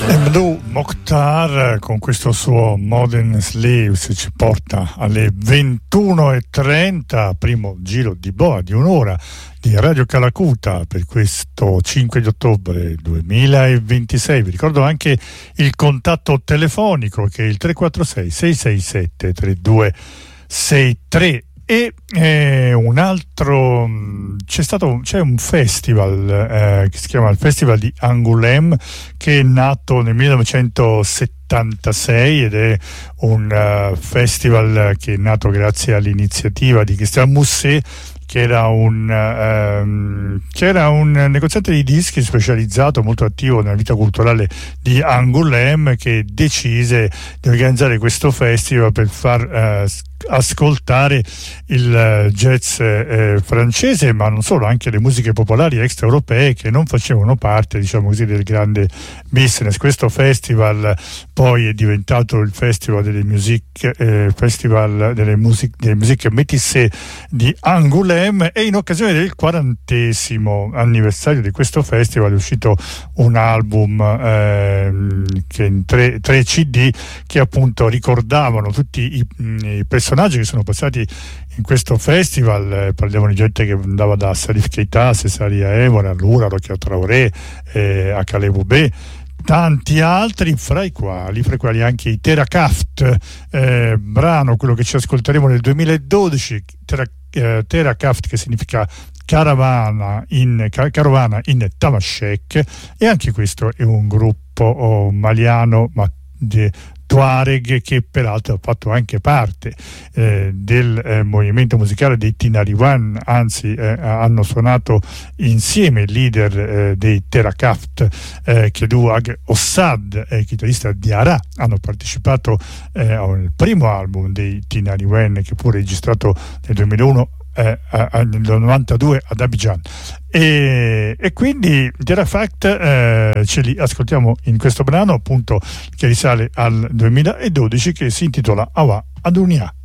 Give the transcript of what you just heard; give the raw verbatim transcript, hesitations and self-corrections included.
Mdou Mokhtar con questo suo Modern Slaves ci porta alle ventuno e trenta, primo giro di boa di un'ora di Radio Calacuta per questo cinque di ottobre duemilaventisei. Vi ricordo anche il contatto telefonico che è il tre quattro sei sei sei sette tre due sei tre. E eh, un altro c'è stato c'è un festival eh, che si chiama il Festival di Angoulême, che è nato nel millenovecentosettantasei ed è un uh, festival che è nato grazie all'iniziativa di Christian Mousset, che era un um, che era un negoziante di dischi specializzato, molto attivo nella vita culturale di Angoulême, che decise di organizzare questo festival per far uh, ascoltare il jazz eh, francese, ma non solo, anche le musiche popolari extraeuropee che non facevano parte, diciamo così, del grande business. Questo festival poi è diventato il Festival delle Musique eh, Festival delle Musique delle Musiche Métissées di Angoulême, e in occasione del quarantesimo anniversario di questo festival è uscito un album eh, che in tre, tre C D che appunto ricordavano tutti i, i personaggi che sono passati in questo festival. Eh, parliamo di gente che andava da Salif Keita, Cesaria Evora, Lura, Rokia Traoré, eh, Akale Boubé, tanti altri, fra i quali, fra i quali anche i Terakaft, eh, brano, quello che ci ascolteremo nel duemiladodici, Tera, eh, Terakaft, che significa caravana in, carovana in Tamashek, e anche questo è un gruppo oh, maliano, ma di Tuareg, che peraltro ha fatto anche parte eh, del eh, movimento musicale dei Tinariwen, anzi eh, hanno suonato insieme il leader eh, dei Terakaft, eh, Kedouag Ossad, eh, chitarrista di Ara, hanno partecipato eh, al primo album dei Tinariwen, che fu registrato nel duemilauno, Eh, nel novantadue ad Abidjan, e, e quindi Terakaft eh, ce li ascoltiamo in questo brano appunto che risale al duemiladodici, che si intitola Awa Adunia.